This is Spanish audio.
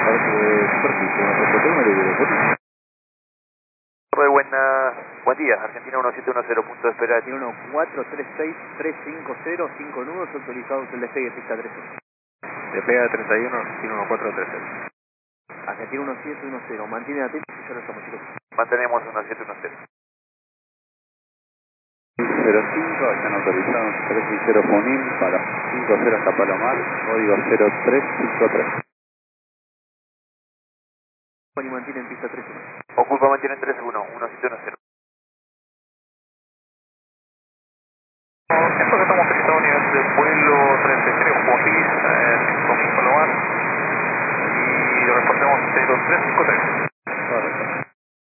parte de superficie, nuestro número y dirección. Buen día, Argentina 1710, punto de espera. 1436350, 5 nudos autorizados el despegue pista 31. Despega 31, Argentina 1436. Argentina 1710, mantiene atento y ya lo estamos, chicos. Mantenemos 1710. 05, están autorizados 360 Junín para 50 hasta Palomar, código 0353. Y mantiene en pista 31. Ocupa, mantiene 31, 1710. Esto que estamos solicitando a nivel de vuelo 33 Junín, con Palomar, y reportemos 0353.